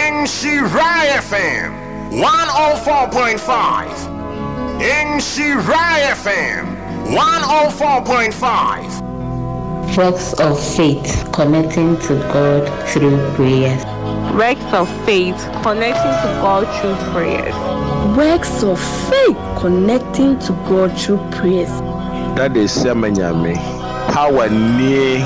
In Shirai FM 104.5. In Shirai FM 104.5. Works of faith connecting to God through prayers. Works of faith connecting to God through prayers. Works of faith connecting to God through prayers. That is Semanyame. Power near.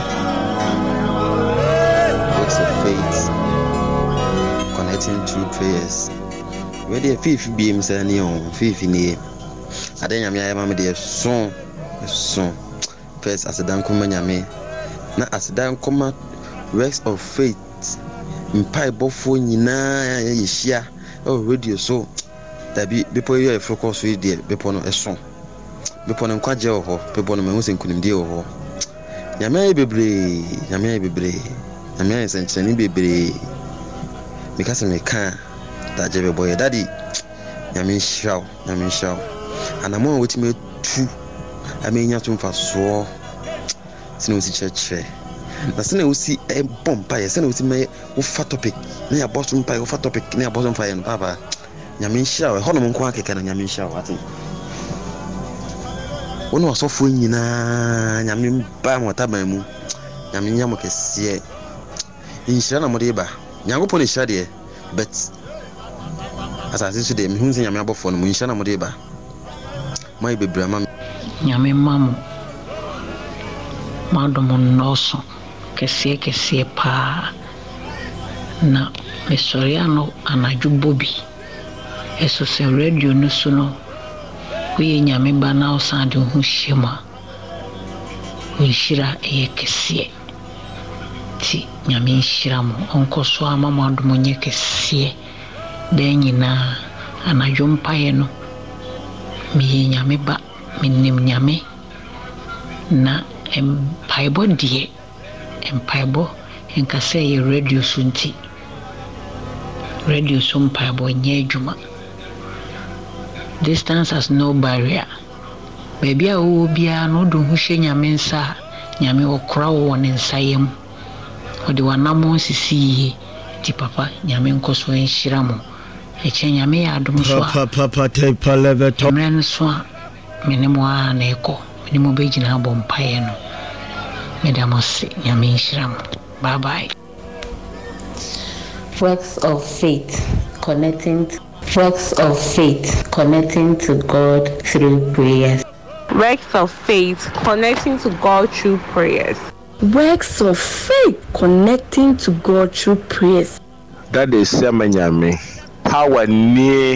Works of faith connecting through prayers. Where the fifth beams are near, fifth in here. I didn't have a song. First, as a dan kumanyame. Na as a dan kuma works of faith. Mpai bofo nyina yeshia o radio so da bi bepo ye focus we dey bepo no eso bepo no kwaje ho bepo no mehu senkunimdie ho nyame bebre nyame sencheni bebre because me kan da je bebo ye daddy nyame shaw anamo wetime tu amenya tumfa so sinu si cheche na sene usi bomba ya sene usi me ufa topic na ya boss mpa ufa topic na ya boss mfa ya no baba nyame nhia we hono monko akeka na nyame nhia wate wono asofo nyina nyame mba motaba mu nyame nya mo kese nhia na mo de ba nyagopo ne hia de but asase so de me hunse nyame abofo no mo nhia na mo de ba mai bebra ma nyame mamu madomo noso kese pa na mesoriano anajubobi eso se radio no so no we nyame ba na osande hu shema we shira kese ti nyame shira mo onko so ama madomo nye kese de nyina anajumpa ye no mi nyame ba minim nyame na empaibo die empaibo enkase ye radio sunti radio sumpaibo nye juma. Distance has no barrier. Baby a wo bia no do hu hye nyame nsa nyame okra wo ne nsa yem odi wanamo sisi ti papa nyame nkoso enhyira mo eche nyame ya adom so papa te paleve to men so menemo a na eko menemo begina bompae no medamos nyame enhyira mo. Bye bye. Works of faith connecting to God through prayers. Works of faith connecting to God through prayers. Works of faith connecting to God through prayers. That is Semanyame. Power near.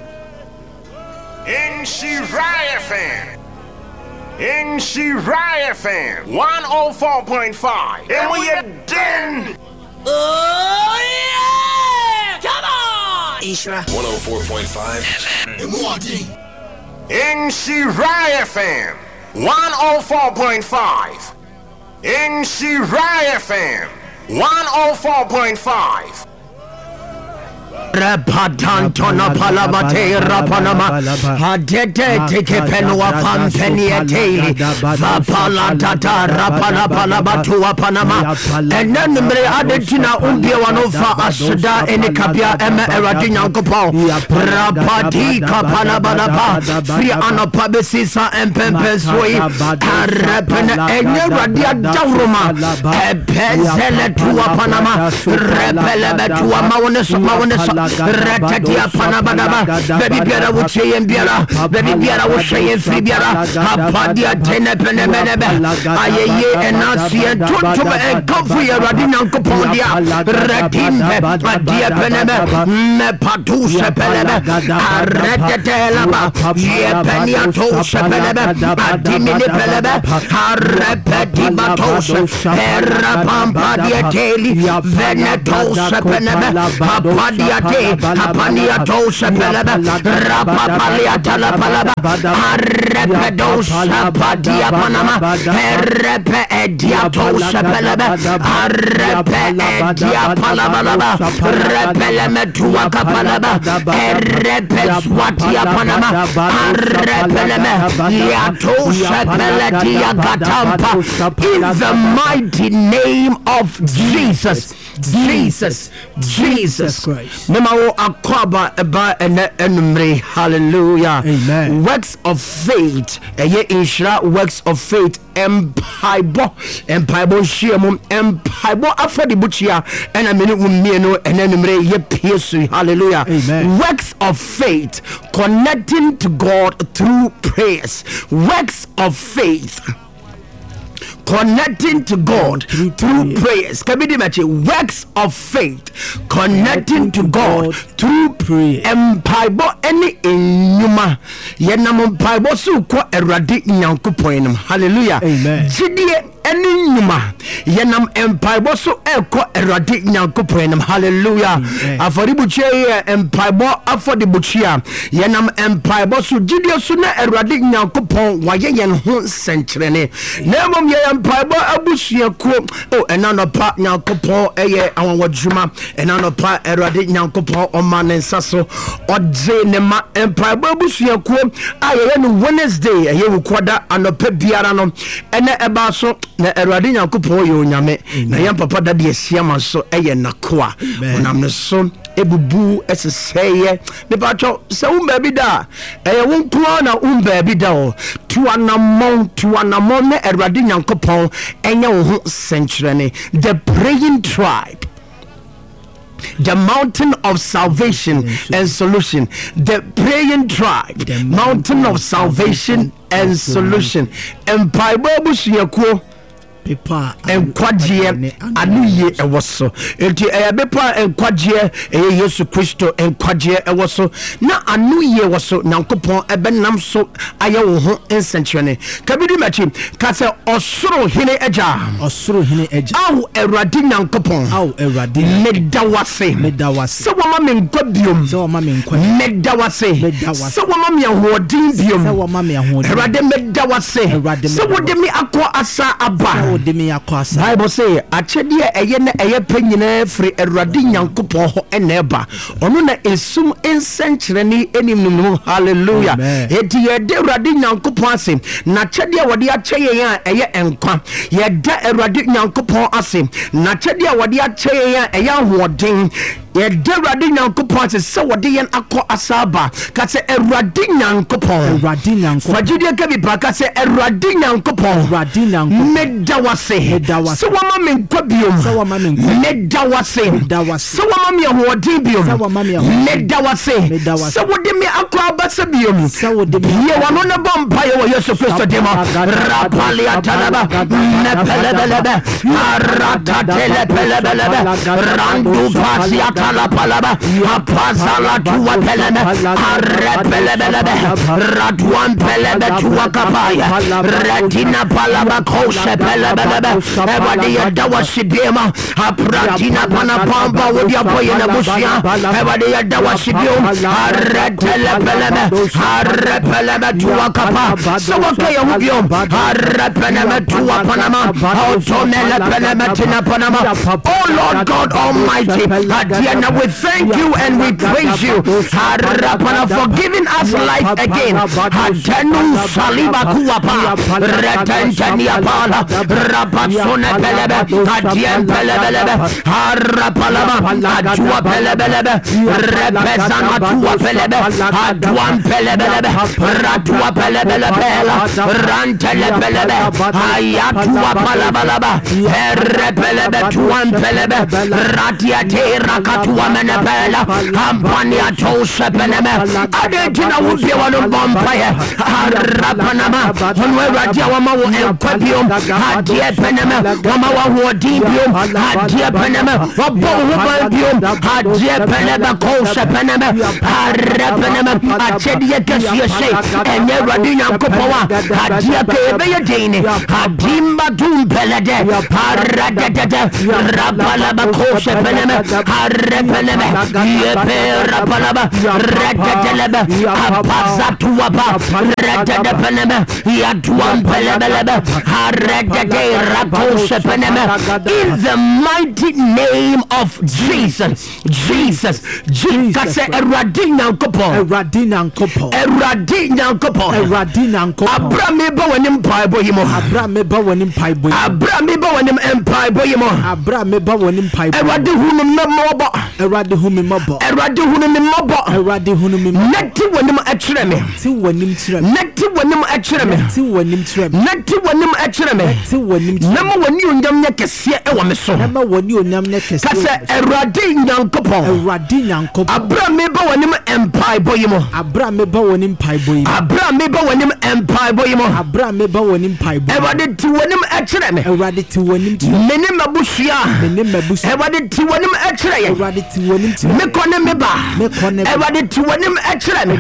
In Shirai FM 104.5. And we are done. Oh yeah! Come on! Ishra 104.5. In Shirai FM 104.5. In Shirai FM 104.5. Rapatantona palabate rapanama hadete teke penua pampenia taili vapala tata rapana palabatua panama enenmre adetina umbia wanofa asda ene kapia eme eradina kopo rapati kapana balaba free anopabesisa empempesoi arepene enye radia dauruma epezele tua panama repele betua mawoneso Ratatia Panabadaba, Baby Biara would say and Biara, Baby Biara would say and Free Biara, Apadia Tenepenebebe, Aye and Nasi and Tutuba and Kofuya Radina Copondia, Ratin, Adia Penebe, Mepatusa Penebe, Aratelaba, Yepenia Tosa Penebe, Adimini Penebe, Arepetimatos, Erapampadia Teli, Venetosa Penebe, Apadia Apania Tosa Pelaba, Rapapalia Talapalaba, Arepedosa Padia Panama, Erepe Edia Tosa Pelaba, Arepe Edia Palabalaba, Repelemetua Capalaba, Erepe Swatia Panama, Arepeleme, Yatosa Pelatia Gatampa, in the mighty name of Jesus. Jesus Christ. Memo akwaba eba ene enumre. Hallelujah. Amen. Works of faith. Eye inshira works of faith. Empaibo shiemu. Empaibo afedi buchia. Ena mini umieno ene enumre ye piesu. Hallelujah. Amen. Works of faith. Connecting to God through prayers. Works of faith. Connecting to God through prayers. Works of faith. Connecting to God through prayer. Empaibo any inyuma. Yenam empaibo su kwa eradi nyankopon. Hallelujah. Amen. Jidie any nyuma. Yenam empaibo su eko eradi nyankopon. Hallelujah. Aforibuche empaibo aforibuchia. Yenam empaibo su jidie su na eradi nyankopon waye yen ho sentrene. Nemom ye empaibo abusia ko enanopa nyankopon eye awodjuma enanopa erade nyankopon omanensa so odze ne ma empaibo abusia ko aye no Wednesday eye wukoda anopa biara no ene eba so na erade nyankopon ye onyame na yam papa da de asiama so eye nakoa onam ne so ebubu eseseye ne pacho se umba bi da eye wonko na umba bi da o tuanamon na erade nyankopon enya wo ho sentrene. The praying tribe, the mountain of salvation and solution. The praying tribe, the mountain of salvation and solution. Empaibo busuyakuo enkwaje anuye ewoso enti eyabepa enkwaje Yesu Kristo enkwaje ewoso na anuye woso nyankopon ebenam so aye wo ho ensentrene kabidi machi kase osoro hene eja aw erade nyankopon medawase se wama me nkwa biom medawase se wama me ahodin biom erade medawase se wode me akọ asa aba Bible say achede eye na eye panyina free erade nyankopon ho eneba ono na esum ensenkyereni enimnum. Hallelujah. Eti yede erade nyankopon ase na chede wode acheye ya eye enkwa yede erade nyankopon ase na chede wode acheye ya eye ahoden yede erade nyankopon ase se wode yen akọ asaba ka se erade nyankopon fagide ka bi pa ka se erade nyankopon medawase se wama me nkwa biom medawase se wama me ahoden biom medawase se wode me akọ abasa biom ye wano na bompa ye wo Yesu Kristo demo rapali atalaba nepelebelebe aratatele pelebelebe randu pasi atalapalaba apazala tuwa pelebe arepelebelebe radwan pelebe tuwa kapaya retina palaba kose pelebelebe ebadi yadawa sibema apratina panapamba wodia boye na busia ebadi yadawa sibiom aretele pelebe arepelebe tuwa kapa sawake ya hubiom arepelebe tuwa panama automele pelebe tina panama. Oh Lord God Almighty, Adiana, we thank you and we praise you for giving us life again. Adenu saliba kuwapa retentania pala rapatsone pelebe adien pelebelebe harapalaba adua pelebelebe repezana tua pelebe aduan pelebelebe ratua pelebelebe rantele pelebe ayatua palabalaba herepelebe tuan pelebe ratiate rakatua menebela ampania tose pelebe adetina wupie wano bompaye harapanama onwe radia wama wo enkwabio adie peneme wama wa huodibio adie peneme wabo hubanbio adie peneme kose peneme harapeneme achedie kesiese enye radina kupowa adie kebeye dine adimba dumpelede haradedede rabalaba kose peneme repelebe yepera palaba retelebe apazatuaba retelebe yatuampelebelebe haretete raposepelebe in the mighty name of Jesus. Kase eradina nkopo Abraham ba wanim paibo yimo Erade hunum na mobo Erade hunum neti wanim akyere me neti wanim akyere me nama wani onyam nya kese e wo me so kase erade nyankopon Abraham ba wanim paibo yimo Erade ti wanim akyere me mene mabushia Erade ti wanim akyere ye me kone me ba Erade ti wanim akyere me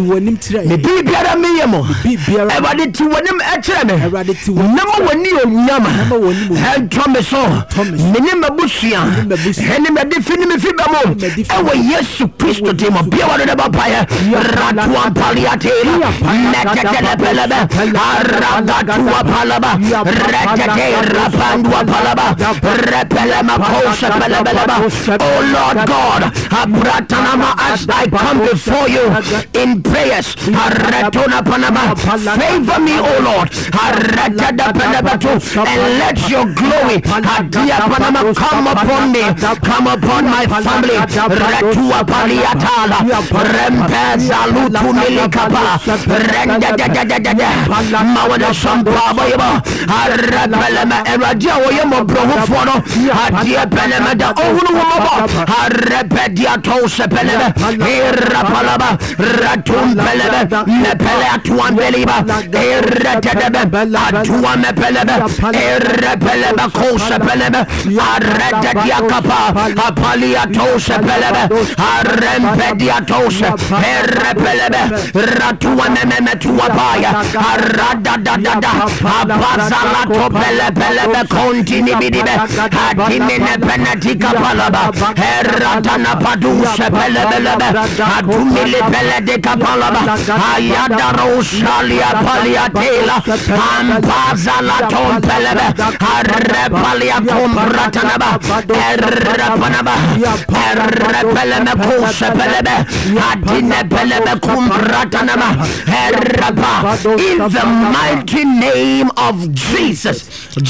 me bibiara me yemo Erade ti wanim akyere me nama wani onyama help me so mene mabushia ene me defini me fiba mo ewo Yesu Kristo te mo bia wado ba paye ratu ampaliatela neketele pelebe aragatu palaba rekete rapandu palaba repelema kosha pelebeleba. Oh Lord God, abratanama as I come before you in prayers aretona panama favor me oh Lord aretada pelebatu and let your glory adia panama come upon me, come upon my family retua paliatala rempeza lutu milikapa rende mawana shampaba yaba arabelema eradia woyemo brohoforo adia pelema da ohunu womobo arabedia tose pelebe irapalaba ratum pelebe nepele atuan beliba irretedebe atuan mepelebe irrepelebe kose pelebe arrededia kapa apalia tose pelebe arempedia tose irrepelebe ratuan mememe tuapaya aradadadada abazala topele pelebe kontini bidibe adimine penetika palaba eratana paduse pelebelebe adumile pelede kapalaba ayada rosalia paliatela ambazala tompelebe arrepalia kombratanaba errepanaba errepeleme kuse pelebe adine pelebe kombratanaba errepa in the mighty name of Jesus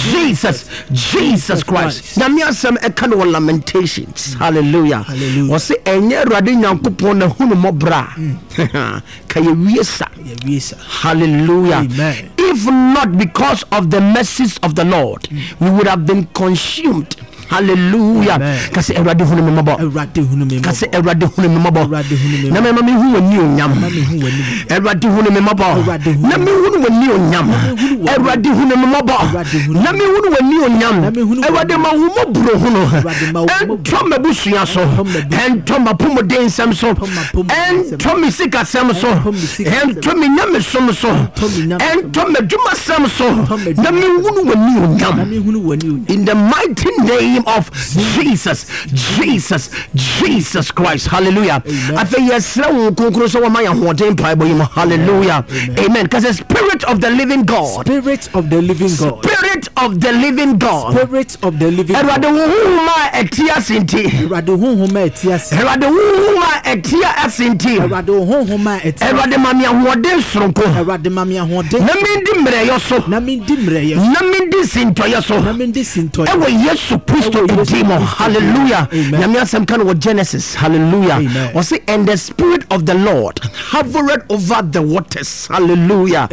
Christ. Namiasam ekano Lamentations. Hallelujah. Was it enye radi nyankopon na hunu mobra. Kayewiesa. Hallelujah. Amen. If not because of the mercies of the Lord, we would have been consumed. Hallelujah. Kasi erade hunu memabo. Kasi erade hunu memabo. Na me mami hu wani onyam. Erade hunu memabo. Na me hunu wani onyam. Erade hunu memabo. Na me hunu wani onyam. Erade ma hu mo bro hunu. Ento mabusua so. Ento mapomo densam so. Ento misika sam so. Ento minyame som so. Ento meduma sam so. Na me hunu wani onyam. In the mighty name of Jesus Christ. Hallelujah. I think yes, hallelujah. Amen. Because the Spirit of the living God. Spirit of the living God. Hallelujah. Genesis. Hallelujah. And the Spirit of the Lord hovered over the waters. Hallelujah.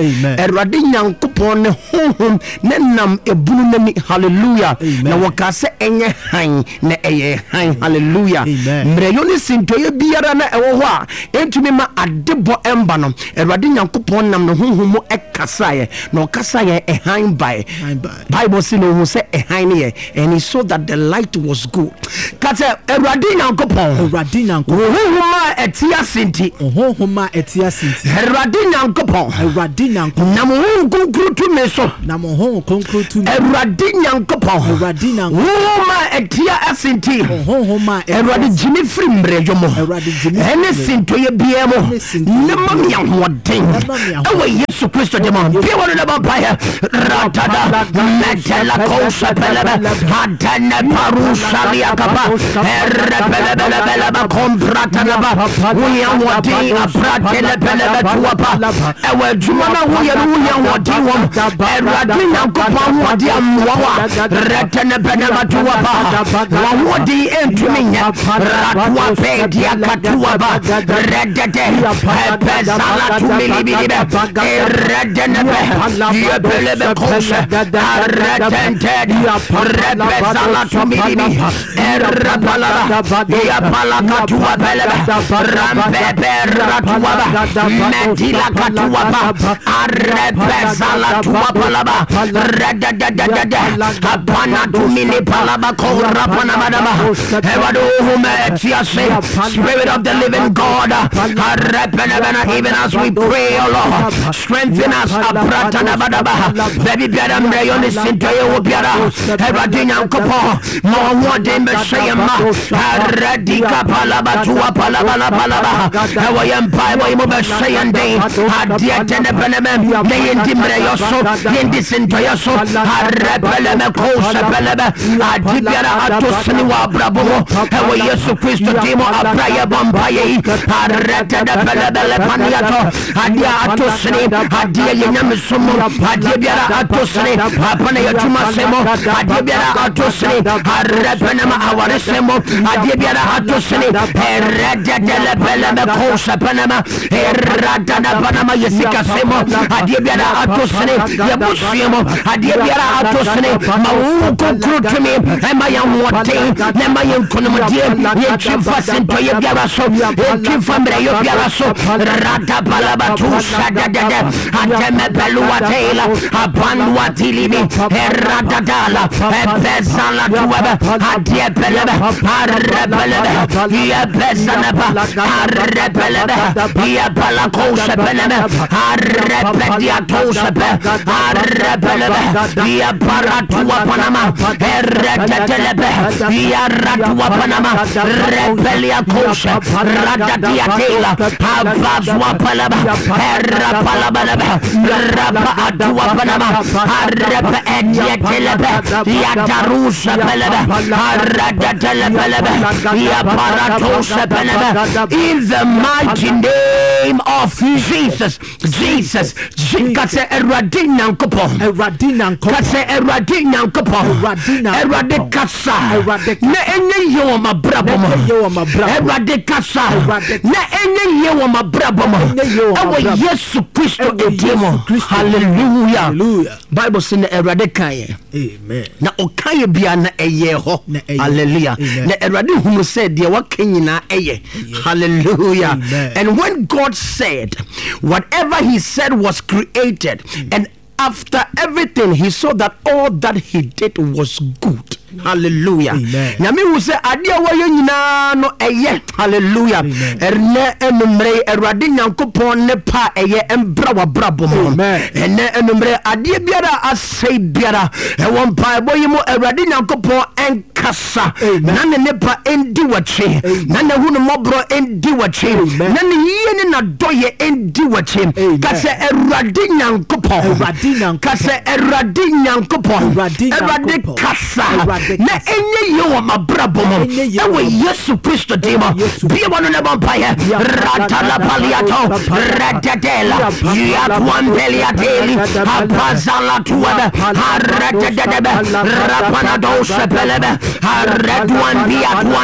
Hallelujah. Na wakase enye han na eye han. Hallelujah. Mreyoni sintoye biara na ewo ho a entumi ma adebo emba no Erade Nyankopon nam no honhom ekasaye na okasaye ehan bai. Bible say no hu say ehan ne ye and he saw that that the light was good. Kase Eradi Nyankopon. Eradi Nyankopon. Ohoma etia sinti. Ohoma etia sinti. Eradi Nyankopon. Eradi Nyankopon. Na mo konkru tu me so. Na mo konkru tu me. Eradi Nyankopon. Eradi Nyankopon. Ohoma etia asinti. Ohoma etia. Eradi jimi firi mrejo mo. Eradi jimi. Ene sinto ye bie mo. Nema mi ahoden. Ewe Yesu Kristo de mo. Bie wono na bampire. Ratada metela kosa pelebe. Hadene parusa liakaba. Errebelebelebele ba komprata na ba. Uya wodi apratele pelebe tuapa. Ewe jumana uya wodi wom. Eradi Nyankopon wodi amwawa. Retene penema tuapa. Wodi entuminya. Ratwa pedia katuaba. Redede. Pezala tumilibilibe. Eredenebe. Yebelebe kose. Arretented. Repezala tumilibi. Errapalaba. Yapala katua belebe. Rampepe ratuaba. Medila katuaba. Arrepezala tuapalaba. Redededede. Apana tumili palaba kora panabadaba. Evado hume etiase. Spirit of the living God. Even as we pray, O Lord, strengthen us. Baby, better may only listen to you. Everything Uncle more what they may say, Radika Palaba to a Palaba. Our empire, we move saying day. Adiat and the Peneman, they intimidate your soul, in this into your soul. Repeleme, Kosa Pelebe, Adibera Atosaniwa Bravo, our Yesu Christo Timo, a prayer bombay, Arreta the Pelebele Paniato, Adia Atosani, Adia Yanamisumo, Adibiara Atosani, Apanaya Tumasemo, Adibiara Atosani, Arrepenema Awaresemo, Adibiara Atosani, Erreta de la Peleme Kosa Panama, Errata Panama Yesika Semo, Adibiara Atosani, Yabusiemo, Adibiara Atosani, Mau Concrutimi, and my young Wate, Nemayan Kunamadie, Yachifas into Yabaraso, Yachifambre Yabaraso, Rata Palabatu Sadadada, Ateme Peluatela, Apanduatilibi, Eratadala, Epesala Tuaba, Adiepelebe, Arrebelebe, Yapesanaba, Arrebelebe, Yapalakosa Pelebe, Arrepediatosa, Arrebelebe, Yaparatua Panama, Eretelebe, Yaratua Panama, Repelia Kosa, Radadiatela, Abazwa Palaba, Erapalabalaba, Rapa Atua Panama, Arapa Ediatelebe, Yatarusa Pelebe, Aradatelebelebe, Yaparatosa Pelebe, in the mighty name of Jesus, Jesus, Kase Eradinan Kopo, Kase Eradinan Kopo, Eradicasa, Ne any Yoma Braboma, Eradicasa, Ne any Yoma Braboma, our Yesu Christo Edemo, hallelujah. Bible says Eradicaya, amen. Na Okaya Biana Eyeho, hallelujah. Na Eradi who said, Dear what Kenyina Eye, hallelujah. And when God said, whatever he said was created, and after everything, he saw that all that he did was good. Hallelujah. Nyame hu se ade a wayo nyina no eye. Hallelujah. Erne enumre Awurade Nyankopon ne pa eye embra wa brabom. Enne enumre ade biara asai biara e won pa boyimo Awurade Nyankopon enkasa. Na ne pa endi wache. Na ne hu no mobro endi wache. Na ne yie ne na doye endi wache. Kase Awurade Nyankopon. Kase Awurade Nyankopon. Awurade kasa. Na enye yo ma brabomo ewe Yesu Kristo demo be one na vampire rata la paliato rededela ya tuambelia deli apazala tuada rededebe rapana do sepelebe redwan bia